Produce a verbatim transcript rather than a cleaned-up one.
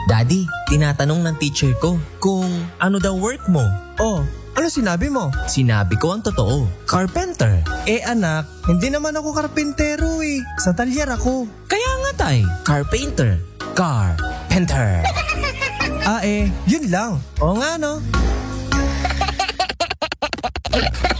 Daddy, tinatanong ng teacher ko kung ano daw work mo. Oh, ano sinabi mo? Sinabi ko ang totoo. Carpenter. Eh anak, hindi naman ako karpentero eh. Sa talyer ako. Kaya nga tay, carpenter. Carpenter. Ah eh, yun lang. Oo nga no.